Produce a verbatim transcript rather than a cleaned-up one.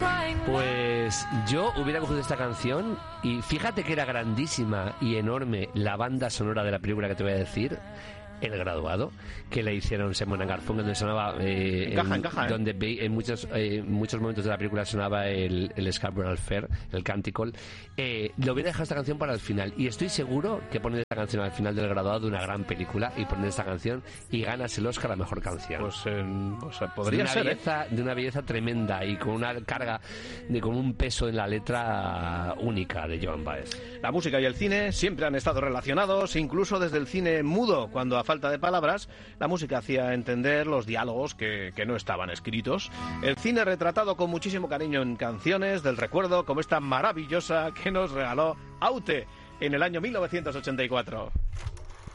Pues yo hubiera cogido esta canción y fíjate que era grandísima y enorme la banda sonora de la película que te voy a decir, El Graduado, que le hicieron Simon and Garfunkel, donde sonaba eh, encaja, en, encaja, ¿eh? donde ve, en muchos eh, muchos momentos de la película sonaba el, el Scarborough Fair, el Canticle. Eh, lo hubiera dejado esta canción para el final y estoy seguro que ponen esta canción al final del Graduado de una gran película y ponen esta canción y ganas el Oscar a mejor canción. Pues, eh, o sea, podría de una ser, belleza, ¿eh? de una belleza tremenda y con una carga de con un peso en la letra única de Joan Baez. La música y el cine siempre han estado relacionados, incluso desde el cine mudo, cuando a falta de palabras, la música hacía entender los diálogos que, que no estaban escritos. El cine retratado con muchísimo cariño en canciones del recuerdo, como esta maravillosa que nos regaló Aute en el año mil novecientos ochenta y cuatro.